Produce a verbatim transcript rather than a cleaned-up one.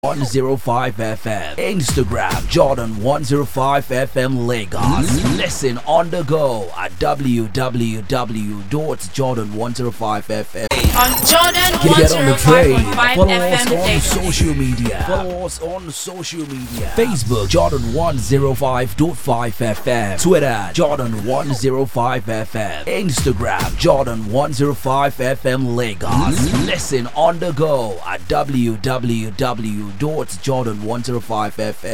one oh five F M. Instagram Jordan one oh five F M Lagos. Listen on the go at w w w dot jordan one oh five F M. On Jordan Get on the train. Follow F M us on Lagos. social media. Follow us on social media. Facebook Jordan one oh five point five F M. Twitter Jordan one oh five F M. Instagram Jordan one oh five F M Lagos. Listen on the go at w w w dot jordan one oh five F M.